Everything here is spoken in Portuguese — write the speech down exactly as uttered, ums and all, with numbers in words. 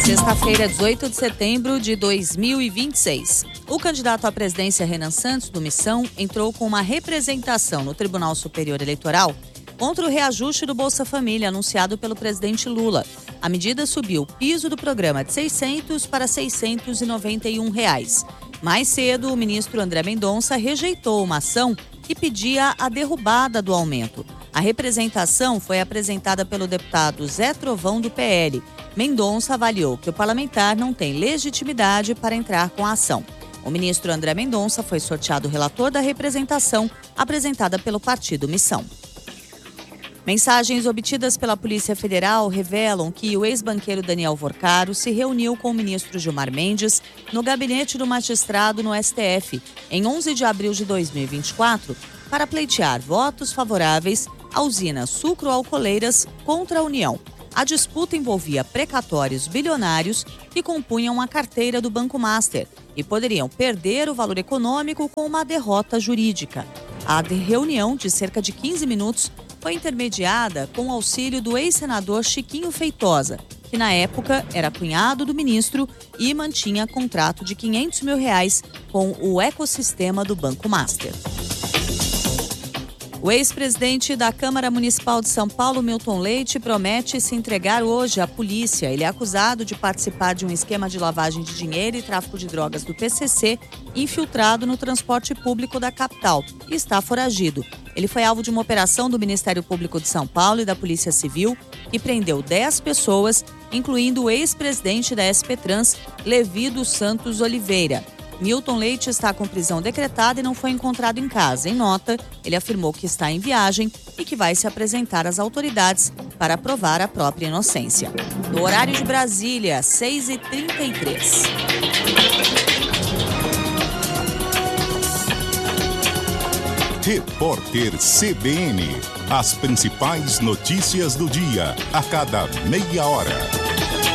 Sexta-feira, dezoito de setembro de dois mil e vinte e seis. O candidato à presidência Renan Santos, do Missão, entrou com uma representação no Tribunal Superior Eleitoral contra o reajuste do Bolsa Família anunciado pelo presidente Lula. A medida subiu o piso do programa de seiscentos para seiscentos e noventa e um reais. Mais cedo, o ministro André Mendonça rejeitou uma ação que pedia a derrubada do aumento. A representação foi apresentada pelo deputado Zé Trovão, do P L. Mendonça avaliou que o parlamentar não tem legitimidade para entrar com a ação. O ministro André Mendonça foi sorteado relator da representação apresentada pelo partido Missão. Mensagens obtidas pela Polícia Federal revelam que o ex-banqueiro Daniel Vorcaro se reuniu com o ministro Gilmar Mendes no gabinete do magistrado no S T F em onze de abril de dois mil e vinte e quatro para pleitear votos favoráveis à usina Sucroalcooleiras contra a União. A disputa envolvia precatórios bilionários que compunham a carteira do Banco Master e poderiam perder o valor econômico com uma derrota jurídica. A reunião, de cerca de quinze minutos, foi intermediada com o auxílio do ex-senador Chiquinho Feitosa, que na época era cunhado do ministro e mantinha contrato de quinhentos mil reais com o ecossistema do Banco Master. O ex-presidente da Câmara Municipal de São Paulo, Milton Leite, promete se entregar hoje à polícia. Ele é acusado de participar de um esquema de lavagem de dinheiro e tráfico de drogas do P C C, infiltrado no transporte público da capital, e está foragido. Ele foi alvo de uma operação do Ministério Público de São Paulo e da Polícia Civil, que prendeu dez pessoas, incluindo o ex-presidente da S P Trans, Levi dos Santos Oliveira. Milton Leite está com prisão decretada e não foi encontrado em casa. Em nota, ele afirmou que está em viagem e que vai se apresentar às autoridades para provar a própria inocência. No horário de Brasília, seis e trinta e três. Repórter C B N. As principais notícias do dia, a cada meia hora.